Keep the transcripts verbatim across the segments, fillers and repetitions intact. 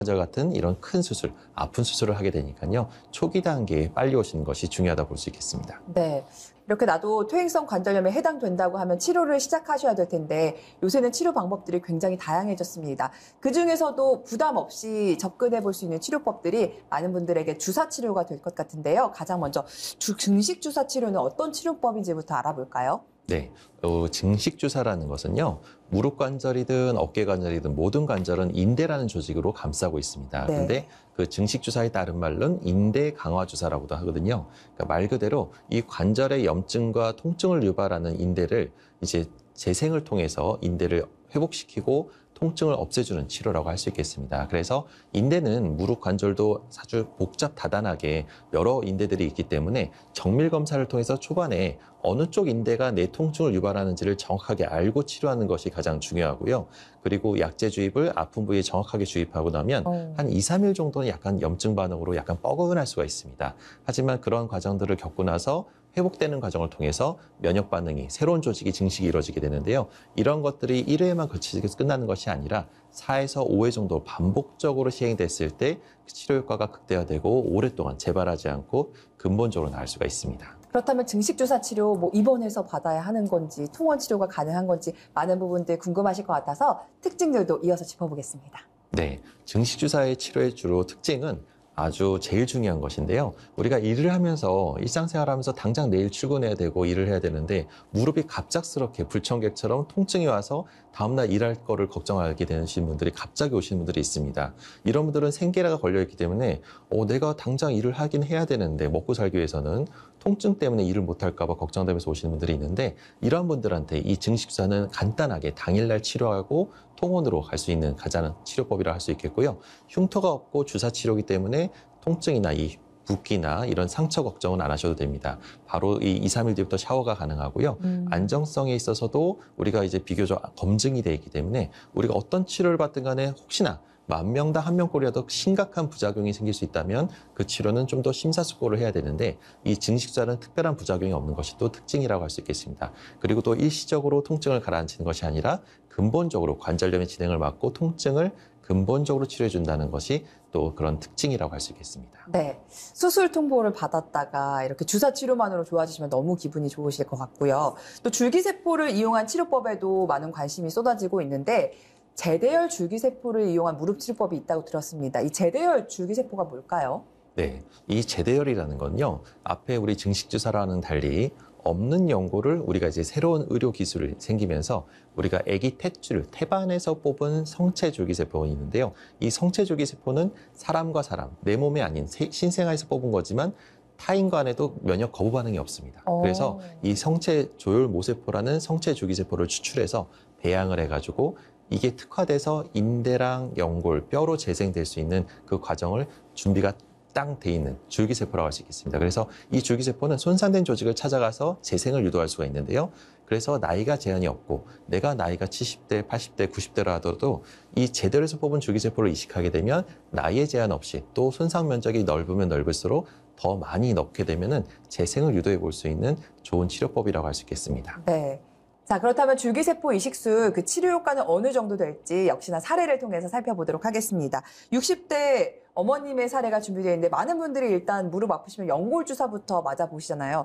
관절 같은 이런 큰 수술, 아픈 수술을 하게 되니까요. 초기 단계에 빨리 오시는 것이 중요하다 볼 수 있겠습니다. 네. 이렇게 나도 퇴행성 관절염에 해당된다고 하면 치료를 시작하셔야 될 텐데 요새는 치료 방법들이 굉장히 다양해졌습니다. 그중에서도 부담 없이 접근해 볼 수 있는 치료법들이 많은 분들에게 주사 치료가 될 것 같은데요. 가장 먼저 주, 증식 주사 치료는 어떤 치료법인지부터 알아볼까요? 네, 어, 증식 주사라는 것은요, 무릎 관절이든 어깨 관절이든 모든 관절은 인대라는 조직으로 감싸고 있습니다. 네. 근데 그 증식 주사의 다른 말로는 인대 강화 주사라고도 하거든요. 그러니까 말 그대로 이 관절의 염증과 통증을 유발하는 인대를 이제 재생을 통해서 인대를 회복시키고 통증을 없애주는 치료라고 할 수 있겠습니다. 그래서 인대는 무릎 관절도 아주 복잡 다단하게 여러 인대들이 있기 때문에 정밀 검사를 통해서 초반에 어느 쪽 인대가 내 통증을 유발하는지를 정확하게 알고 치료하는 것이 가장 중요하고요. 그리고 약제 주입을 아픈 부위에 정확하게 주입하고 나면 어. 한 이, 삼 일 정도는 약간 염증 반응으로 약간 뻐근할 수가 있습니다. 하지만 그런 과정들을 겪고 나서 회복되는 과정을 통해서 면역 반응이, 새로운 조직이 증식이 이루어지게 되는데요. 이런 것들이 일 회에만 그치고 끝나는 것이 아니라 사에서 오 회 정도 반복적으로 시행됐을 때 치료 효과가 극대화되고 오랫동안 재발하지 않고 근본적으로 나을 수가 있습니다. 그렇다면 증식 주사 치료 뭐 입원해서 받아야 하는 건지 통원 치료가 가능한 건지 많은 부분들 궁금하실 것 같아서 특징들도 이어서 짚어보겠습니다. 네, 증식 주사의 치료의 주로 특징은 아주 제일 중요한 것인데요. 우리가 일을 하면서 일상생활하면서 당장 내일 출근해야 되고 일을 해야 되는데 무릎이 갑작스럽게 불청객처럼 통증이 와서 다음날 일할 거를 걱정하게 되시는 분들이 갑자기 오시는 분들이 있습니다. 이런 분들은 생계라가 걸려있기 때문에 어, 내가 당장 일을 하긴 해야 되는데 먹고 살기 위해서는 통증 때문에 일을 못할까 봐 걱정되면서 오시는 분들이 있는데 이러한 분들한테 이 증식주사는 간단하게 당일날 치료하고 통원으로 갈 수 있는 가장 치료법이라 할 수 있겠고요. 흉터가 없고 주사 치료이기 때문에 통증이나 이 붓기나 이런 상처 걱정은 안 하셔도 됩니다. 바로 이 이, 삼 일 뒤부터 샤워가 가능하고요. 음. 안정성에 있어서도 우리가 이제 비교적 검증이 돼 있기 때문에 우리가 어떤 치료를 받든 간에 혹시나 만 명당 한 명꼴이라도 심각한 부작용이 생길 수 있다면 그 치료는 좀 더 심사숙고를 해야 되는데 이 증식주사는 특별한 부작용이 없는 것이 또 특징이라고 할 수 있겠습니다. 그리고 또 일시적으로 통증을 가라앉히는 것이 아니라 근본적으로 관절염의 진행을 막고 통증을 근본적으로 치료해 준다는 것이 또 그런 특징이라고 할 수 있겠습니다. 네, 수술 통보를 받았다가 이렇게 주사 치료만으로 좋아지시면 너무 기분이 좋으실 것 같고요. 또 줄기세포를 이용한 치료법에도 많은 관심이 쏟아지고 있는데 제대열 줄기세포를 이용한 무릎 치료법이 있다고 들었습니다. 이 제대열 줄기세포가 뭘까요? 네, 이 제대열이라는 건요, 앞에 우리 증식주사라는 달리 없는 연고를 우리가 이제 새로운 의료 기술이 생기면서 우리가 아기 탯줄, 태반에서 뽑은 성체 줄기세포가 있는데요. 이 성체 줄기세포는 사람과 사람, 내 몸이 아닌 신생아에서 뽑은 거지만 타인과 안에도 면역 거부 반응이 없습니다. 오. 그래서 이 성체 조혈 모세포라는 성체 줄기세포를 추출해서 배양을 해가지고 이게 특화돼서 인대랑 연골, 뼈로 재생될 수 있는 그 과정을 준비가 땅 돼 있는 줄기세포라고 할 수 있겠습니다. 그래서 이 줄기세포는 손상된 조직을 찾아가서 재생을 유도할 수가 있는데요. 그래서 나이가 제한이 없고 내가 나이가 칠십 대, 팔십 대, 구십 대라 하더라도 이 제대로에서 뽑은 줄기세포를 이식하게 되면 나이에 제한 없이 또 손상 면적이 넓으면 넓을수록 더 많이 넣게 되면은 재생을 유도해 볼 수 있는 좋은 치료법이라고 할 수 있겠습니다. 네. 자, 그렇다면 줄기세포 이식술 그 치료 효과는 어느 정도 될지 역시나 사례를 통해서 살펴보도록 하겠습니다. 육십 대 어머님의 사례가 준비되어 있는데 많은 분들이 일단 무릎 아프시면 연골 주사부터 맞아보시잖아요.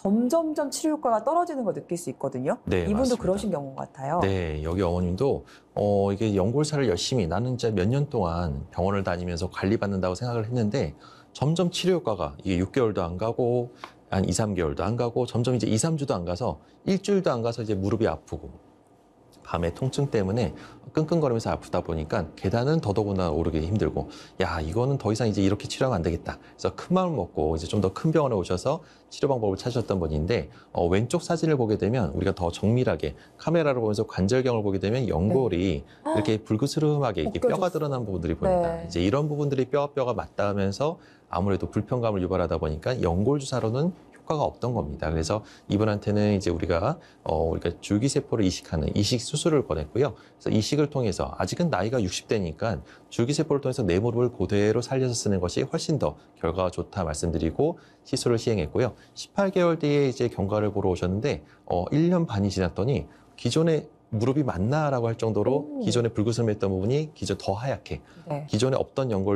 점점점 치료 효과가 떨어지는 걸 느낄 수 있거든요. 네, 이분도 맞습니다. 그러신 경우 같아요. 네, 여기 어머님도 어, 이게 연골사를 열심히 나는 이제 몇 년 동안 병원을 다니면서 관리받는다고 생각을 했는데 점점 치료 효과가 이게 육 개월도 안 가고 한 이, 삼 개월도 안 가고 점점 이제 이, 삼 주도 안 가서 일주일도 안 가서 이제 무릎이 아프고 밤에 통증 때문에 끙끙거리면서 아프다 보니까 계단은 더더구나 오르기 힘들고 야 이거는 더 이상 이제 이렇게 치료하면 안 되겠다. 그래서 큰 마음을 먹고 이제 좀 더 큰 병원에 오셔서 치료 방법을 찾으셨던 분인데 어, 왼쪽 사진을 보게 되면 우리가 더 정밀하게 카메라를 보면서 관절경을 보게 되면 연골이 네. 이렇게 불그스름하게 이렇게 뼈가 드러난 부분들이 보입니다. 네. 이제 이런 부분들이 뼈와 뼈가 맞닿으면서 아무래도 불편감을 유발하다 보니까 연골 주사로는 효과가 없던 겁니다. 그래서 이분한테는 이제 우리가 어 우리가 줄기세포를 이식하는 이식 수술을 권했고요. 그래서 이식을 통해서 아직은 나이가 육십 대니까 줄기세포를 통해서 내 무릎을 그대로 살려서 쓰는 것이 훨씬 더 결과가 좋다 말씀드리고 시술을 시행했고요. 십팔 개월 뒤에 이제 경과를 보러 오셨는데 어 일 년 반이 지났더니 기존에 무릎이 맞나라고 할 정도로 오. 기존에 불구스름했던 부분이 기존 더 하얗게 네. 기존에 없던 연골